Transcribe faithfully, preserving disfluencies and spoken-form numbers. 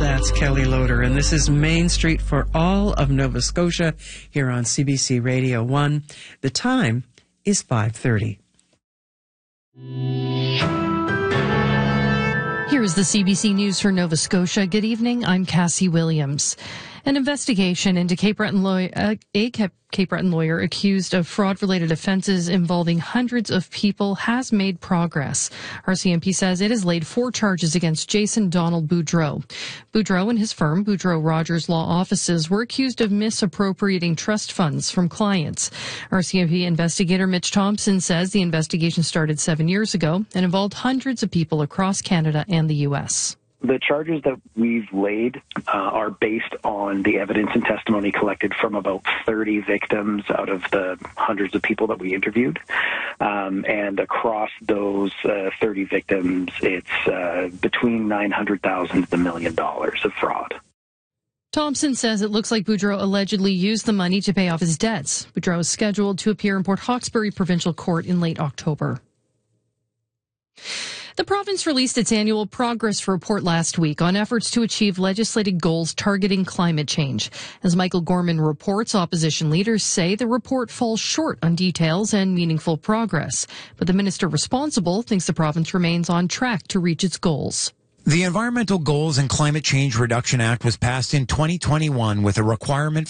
That's Kelly Loader, and this is Main Street for all of Nova Scotia here on C B C Radio one. The time is five thirty. Here is the C B C News for Nova Scotia. Good evening. I'm Cassie Williams. An investigation into Cape Breton lawyer, uh, a Cape, Cape Breton lawyer accused of fraud-related offences involving hundreds of people has made progress. R C M P says it has laid four charges against Jason Donald Boudreau. Boudreau and his firm, Boudreau Rogers Law Offices, were accused of misappropriating trust funds from clients. R C M P investigator Mitch Thompson says the investigation started seven years ago and involved hundreds of people across Canada and the U S. The charges that we've laid uh, are based on the evidence and testimony collected from about thirty victims out of the hundreds of people that we interviewed. Um, and across those uh, thirty victims, it's uh, between nine hundred thousand dollars to a million dollars of fraud. Thompson says it looks like Boudreau allegedly used the money to pay off his debts. Boudreau is scheduled to appear in Port Hawkesbury Provincial Court in late October. The province released its annual progress report last week on efforts to achieve legislated goals targeting climate change. As Michael Gorman reports, opposition leaders say the report falls short on details and meaningful progress. But the minister responsible thinks the province remains on track to reach its goals. The Environmental Goals and Climate Change Reduction Act was passed in twenty twenty-one with a requirement